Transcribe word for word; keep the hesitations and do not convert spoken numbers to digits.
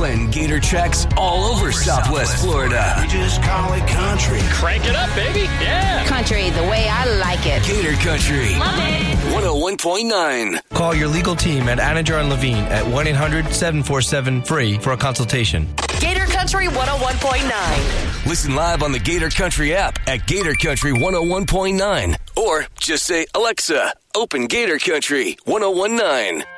playing Gator tracks all over Southwest Florida. We just call it country. Crank it up, baby. Yeah. Country the way I like it. Gator Country. Love it. one oh one point nine. Call your legal team at Anajar and Levine at one eight hundred seven four seven free for a consultation. Gator Country one oh one point nine. Listen live on the Gator Country app at Gator Country one oh one point nine. Or just say, Alexa, open Gator Country one oh one point nine.